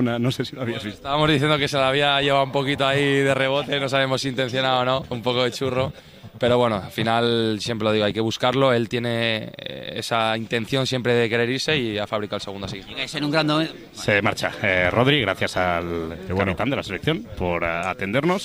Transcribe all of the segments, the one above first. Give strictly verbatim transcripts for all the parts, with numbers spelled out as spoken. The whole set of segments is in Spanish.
No sé si lo habías Bueno, visto. Estábamos diciendo que se la había llevado un poquito ahí de rebote, no sabemos si intencionado o no, un poco de churro. Pero bueno, al final, siempre lo digo, hay que buscarlo. Él tiene eh, esa intención siempre de querer irse y ha fabricado el segundo así. Es en un gran momento. Se marcha eh, Rodri, gracias al capitán de la selección por uh, atendernos.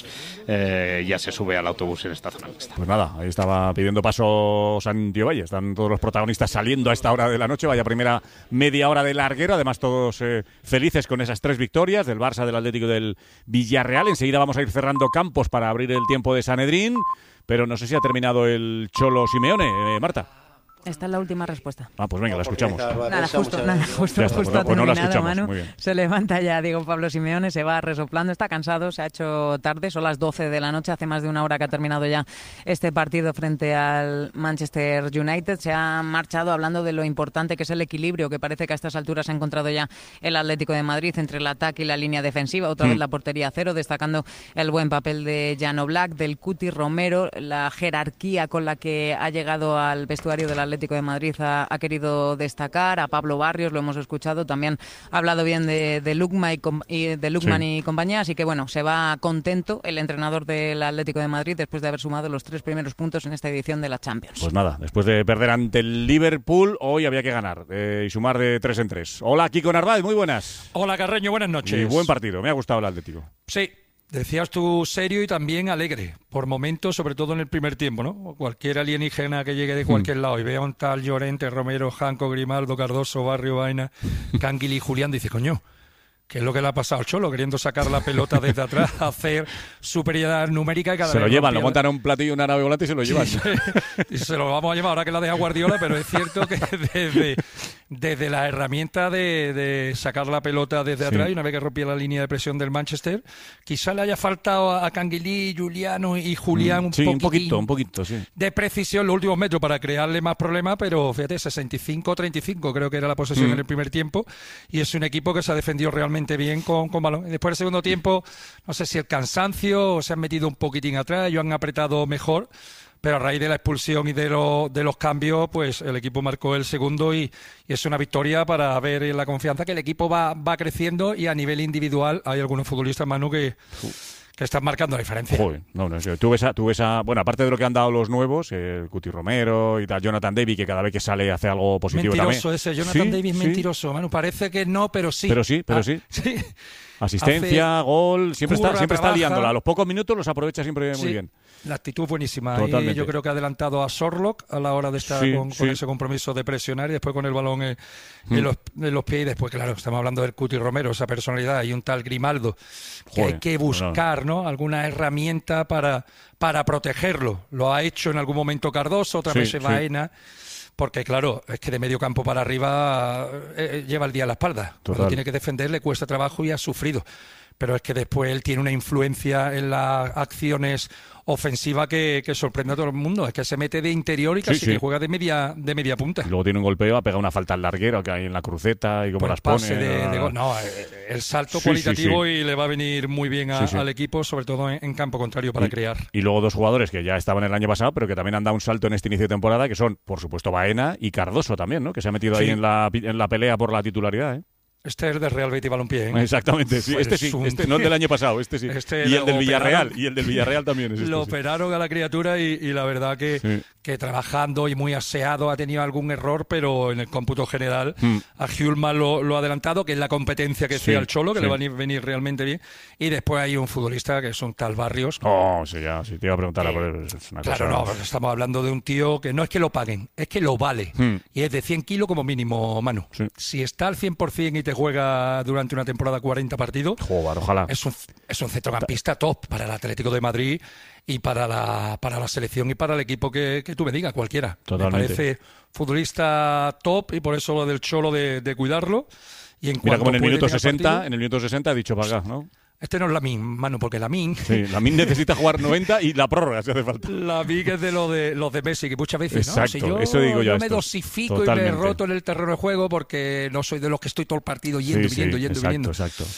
Eh, ya se sube al autobús en esta zona. Pues nada, ahí estaba pidiendo paso Santiago Valle. Están todos los protagonistas saliendo a esta hora de la noche. Vaya primera media hora de larguero. Además, todos eh, felices con esas tres victorias del Barça, del Atlético y del Villarreal. Enseguida vamos a ir cerrando campos para abrir el tiempo de Sanedrín. Pero no sé si ha terminado el Cholo Simeone, eh, Marta. Esta es la última respuesta. Ah, pues venga, la escuchamos. Nada, justo, nada, justo, Ya está, justo pues no- ha pues no la terminado, escuchamos, Manu. muy bien. Se levanta ya Diego Pablo Simeone, se va resoplando, está cansado, se ha hecho tarde, son las doce de la noche, hace más de una hora que ha terminado ya este partido frente al Manchester United. Se ha marchado hablando de lo importante que es el equilibrio, que parece que a estas alturas ha encontrado ya el Atlético de Madrid entre el ataque y la línea defensiva. Otra Mm. vez la portería a cero, destacando el buen papel de Jan Oblak, del Cuti Romero, la jerarquía con la que ha llegado al vestuario del Atlético de Madrid a ha querido destacar, a Pablo Barrios, lo hemos escuchado, también ha hablado bien de, de Lukman, y, com- y, de Lukman Sí. y compañía, así que bueno, se va contento el entrenador del Atlético de Madrid después de haber sumado los tres primeros puntos en esta edición de la Champions. Pues nada, después de perder ante el Liverpool, hoy había que ganar eh, y sumar de tres en tres. Hola, Kiko Narváez, muy buenas. Hola Carreño, buenas noches. Y buen partido, me ha gustado el Atlético. Sí, decías tú serio y también alegre, por momentos, sobre todo en el primer tiempo, ¿no? Cualquier alienígena que llegue de cualquier lado y vea un tal Llorente, Romero, Janco, Grimaldo, Cardoso, Barrio, Baena, Canguilí y Julián, dice, coño, ¿qué es lo que le ha pasado al Cholo? Queriendo sacar la pelota desde atrás, hacer superioridad numérica y cada Se vez lo llevan, rompía lo montan a un platillo, una nave volante y se lo llevan. Sí, sí. Y se lo vamos a llevar ahora que la deja Guardiola, pero es cierto que desde, desde la herramienta de, de sacar la pelota desde Sí. atrás y una vez que rompía la línea de presión del Manchester, quizá le haya faltado a Canguilí, Juliano y Julián un, Sí, un poquitín poquito, un poquito, sí. de precisión en los últimos metros para crearle más problemas, pero fíjate, sesenta y cinco treinta y cinco creo que era la posesión Mm. en el primer tiempo y es un equipo que se ha defendido realmente bien con, con balón. Y después del segundo tiempo, no sé si el cansancio o se han metido un poquitín atrás, ellos han apretado mejor, pero a raíz de la expulsión y de, lo, de los cambios, pues el equipo marcó el segundo y, y es una victoria para ver la confianza que el equipo va, va creciendo y a nivel individual hay algunos futbolistas, Manu, que, que están marcando la diferencia. Joder, no, no, tú ves, a, tú ves a, bueno, aparte de lo que han dado los nuevos, el Cuti Romero y tal, Jonathan David, que cada vez que sale hace algo positivo Mentiroso también. ese, Jonathan Sí, Davis, sí. mentiroso, Manu, parece que no, pero sí. Pero sí, pero Ah, sí. sí. Asistencia, Hace- gol, siempre curra, está, siempre está trabaja. liándola. A los pocos minutos los aprovecha siempre muy Sí, bien. La actitud buenísima. Totalmente. Y yo creo que ha adelantado a Sorlock a la hora de estar Sí, con, sí. con ese compromiso de presionar y después con el balón en, en Mm. los, en los pies. Y después, claro, estamos hablando del Cuti Romero, esa personalidad y un tal Grimaldo que Joder, hay que buscar, ¿no? Alguna herramienta para, para protegerlo. Lo ha hecho en algún momento Cardoso, otra Sí, vez sí. Baena. Porque, claro, es que de medio campo para arriba eh, lleva el día a la espalda. Total. Cuando tiene que defender le cuesta trabajo y ha sufrido. Pero es que después él tiene una influencia en las acciones ofensivas que, que sorprende a todo el mundo. Es que se mete de interior y Sí, casi sí. que juega de media, de media punta. Y luego tiene un golpeo, ha pegado una falta al larguero que hay en la cruceta y cómo Pues las pase pone. de, ah. de gol. No, eh, el salto Sí, cualitativo sí, sí. y le va a venir muy bien a- Sí, sí. al equipo, sobre todo en, en campo contrario para y, crear. y luego dos jugadores que ya estaban el año pasado, pero que también han dado un salto en este inicio de temporada, que son, por supuesto, Baena y Cardoso también, ¿no? Que se ha metido ahí Sí. en la, en la pelea por la titularidad, ¿eh? Este es de Real Betis Balompié, ¿eh? Exactamente, sí. Pues Este sí, un- este no el del año pasado, este sí. Este y el lo del Villarreal, operaron. y el del Villarreal también es este, Lo sí. operaron a la criatura y, y la verdad que, Sí. que trabajando y muy aseado ha tenido algún error, pero en el cómputo general Mm. a Hjulman lo, lo ha adelantado, que es la competencia que Sí, hacía el Cholo, que sí. le va a venir, venir realmente bien. Y después hay un futbolista que es un tal Barrios. Oh, sí, ya, sí, te iba a preguntar a por él, es una Claro, cosa- no, porque estamos hablando de un tío que no es que lo paguen, es que lo vale. Hmm. Y es de cien kilos como mínimo, Manu. Sí. Si está al cien por ciento y te juega durante una temporada cuarenta partidos, Joder, ojalá. es un, es un centrocampista top para el Atlético de Madrid y para la, para la selección y para el equipo que, que tú me digas, cualquiera. Totalmente. Me parece futbolista top y por eso lo del Cholo de, de cuidarlo. Y en Mira cuanto como en el puede minuto ir al sesenta, partido- en el minuto sesenta ha dicho para acá, ¿no? Este no es Lamine, Manu, porque Lamine... Sí, la Min necesita jugar noventa y la prórroga si hace falta. La vi que es de lo de los de Messi, que muchas veces, ¿no? Exacto, Si yo, eso digo yo a me esto. dosifico Totalmente. y me roto en el terreno de juego porque no soy de los que estoy todo el partido yendo, Sí, viniendo, sí, yendo, exacto, viniendo. exacto.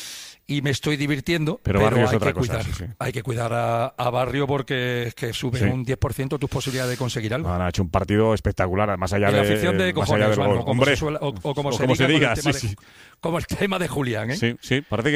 y me estoy divirtiendo, pero, pero Barrio es hay, otra que cosa, cuidar, sí, sí. hay que cuidar a, a Barrio porque es que sube Sí. un diez por ciento tus posibilidades de conseguir algo. Han hecho un partido espectacular, más allá Y la de, afición de más cojones, allá del Manu, gol. o como Hombre, se suele- o- o como o se como se diga, diga, con el tema sí, de- sí. como el tema de Julián, ¿eh? Sí, sí, parece que